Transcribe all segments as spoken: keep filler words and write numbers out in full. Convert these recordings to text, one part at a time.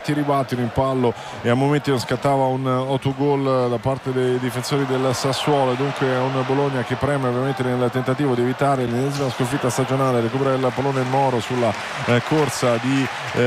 batti e ribatti, un impallo e a momenti non scattava un autogol da parte dei difensori del Sassuolo. Dunque è un Bologna che preme ovviamente nel tentativo di evitare l'ennesima sconfitta stagionale. Recupera il pallone Moro sulla eh, corsa di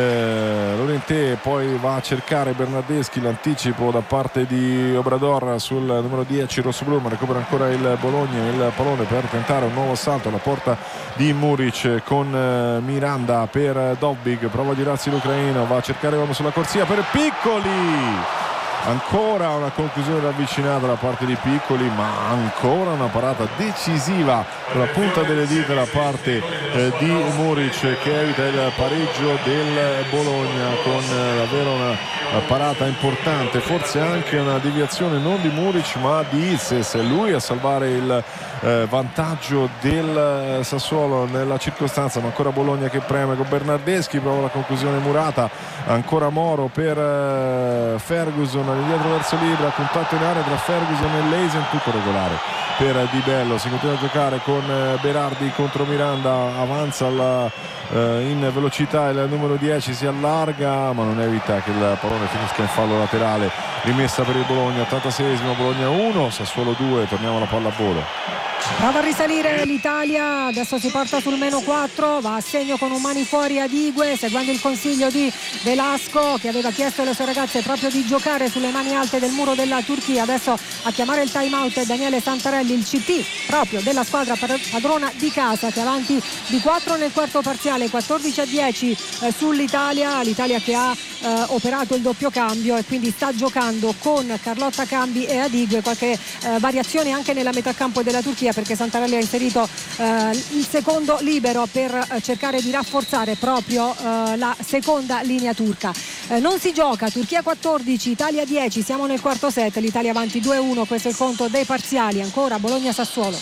eh, Lorente, poi va a cercare Bernardeschi, l'anticipo da parte di Obrador sul numero dieci rossoblu, ma recupera ancora il Bologna il pallone per tentare un nuovo salto alla porta di Muric con eh, Miranda per Dobbik, prova a girarsi l'ucraino, va a cercare uomo sulla corsia per Piccoli. Ancora una conclusione ravvicinata da parte di Piccoli, ma ancora una parata decisiva con la punta delle dita da parte eh, di Muric, che evita il pareggio del Bologna con eh, davvero una, una parata importante, forse anche una deviazione non di Muric ma di Ilses, lui a salvare il eh, vantaggio del Sassuolo nella circostanza. Ma ancora Bologna che preme con Bernardeschi, prova la conclusione murata, ancora Moro per eh, Ferguson indietro verso Libra, contatto in area tra Ferguson e Leisen, tutto regolare per Di Bello. Si continua a giocare con Berardi contro Miranda, avanza alla, eh, in velocità il numero dieci, si allarga ma non evita che il pallone finisca in fallo laterale, rimessa per il Bologna. Ottantaseiesimo, Bologna uno Sassuolo due. Torniamo alla pallavolo. Prova a risalire l'Italia, adesso si porta sul meno quattro, va a segno con un mani fuori ad Igue, seguendo il consiglio di Velasco che aveva chiesto alle sue ragazze proprio di giocare sulle mani alte del muro della Turchia. Adesso a chiamare il time out è Daniele Santarelli, il C T proprio della squadra padrona di casa, che è avanti di quattro nel quarto parziale, quattordici a dieci eh, sull'Italia. L'Italia che ha eh, operato il doppio cambio e quindi sta giocando con Carlotta Cambi e Adigue, qualche eh, variazione anche nella metà campo della Turchia, perché Santarelli ha inserito eh, il secondo libero per eh, cercare di rafforzare proprio eh, la seconda linea turca. Eh, non si gioca, Turchia quattordici, Italia dieci, siamo nel quarto set, l'Italia avanti due a uno, questo è il conto dei parziali. Ancora Bologna-Sassuolo.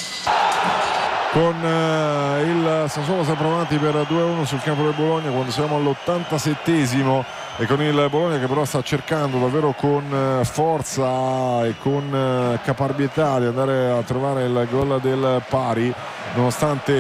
Con eh, il Sassuolo sempre avanti per due a uno sul campo del Bologna quando siamo all'ottantasettesimo, e con il Bologna che però sta cercando davvero con forza e con caparbietà di andare a trovare il gol del pari, nonostante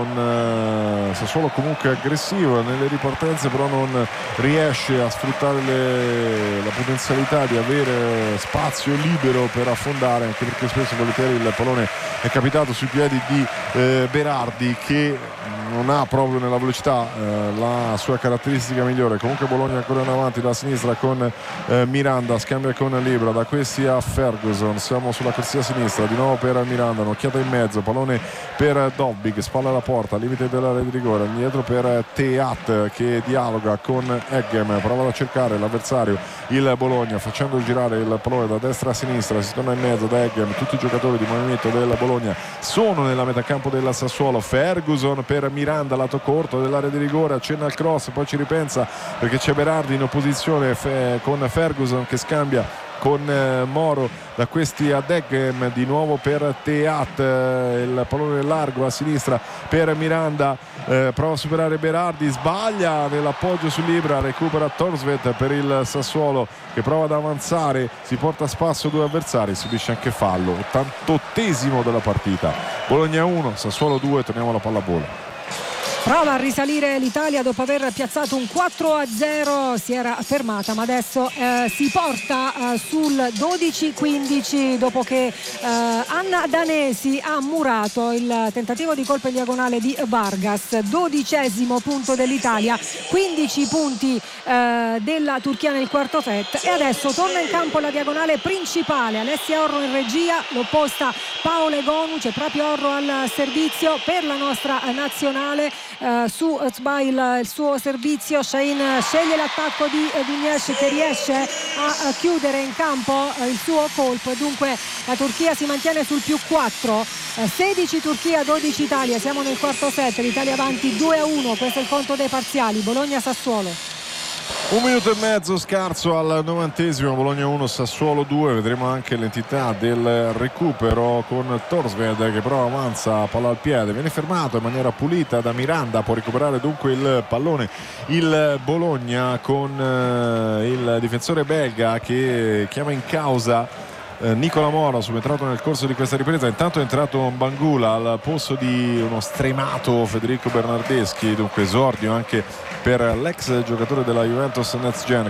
un uh, Sassuolo comunque aggressivo nelle ripartenze, però non riesce a sfruttare le, la potenzialità di avere spazio libero per affondare, anche perché spesso e volentieri il pallone è capitato sui piedi di eh, Berardi, che non ha proprio nella velocità eh, la sua caratteristica migliore. Comunque Bologna ancora in avanti da sinistra con eh, Miranda, scambia con Libra, da questi a Ferguson, siamo sulla corsia sinistra, di nuovo per Miranda, un'occhiata in mezzo, pallone per Dobbik, spalla alla porta, limite dell'area di rigore, indietro per Teat che dialoga con Eggem, prova a cercare l'avversario il Bologna facendo girare il pallone da destra a sinistra, si torna in mezzo da Eggem, tutti i giocatori di movimento del Bologna sono nella metacampo del Sassuolo. Ferguson per Miranda, lato corto dell'area di rigore, accenna al cross, poi ci ripensa perché c'è Berardi in opposizione fe- con Ferguson che scambia con eh, Moro, da questi ad Eggem, di nuovo per Teat, eh, il pallone largo a sinistra per Miranda, eh, prova a superare Berardi, sbaglia nell'appoggio su Libra, recupera Torsvet per il Sassuolo che prova ad avanzare, si porta a spasso due avversari, subisce anche fallo. Ottantottesimo della partita, Bologna uno Sassuolo due. Torniamo alla pallavolo. Prova a risalire l'Italia dopo aver piazzato un quattro a zero, si era fermata ma adesso eh, si porta eh, sul dodici quindici dopo che eh, Anna Danesi ha murato il tentativo di colpo in diagonale di Vargas. Dodicesimo punto dell'Italia, quindici punti eh, della Turchia nel quarto set, e adesso torna in campo la diagonale principale, Alessia Orro in regia, l'opposta Paola Gonu, c'è proprio Orro al servizio per la nostra nazionale. Uh, su Zbay il, il suo servizio, Shahin sceglie l'attacco di uh, Vignesh che riesce a uh, chiudere in campo uh, il suo colpo, e dunque la Turchia si mantiene sul più quattro, uh, sedici Turchia, dodici Italia, siamo nel quarto set, l'Italia avanti due a uno, questo è il conto dei parziali. Bologna-Sassuolo. Un minuto e mezzo scarso al novantesimo, Bologna uno Sassuolo due. Vedremo anche l'entità del recupero con Torsved che però avanza, palla al piede, viene fermato in maniera pulita da Miranda, può recuperare dunque il pallone il Bologna con eh, il difensore belga che chiama in causa Nicola Moro, subentrato nel corso di questa ripresa. Intanto è entrato Bangula al posto di uno stremato Federico Bernardeschi, dunque esordio anche per l'ex giocatore della Juventus Next Gen.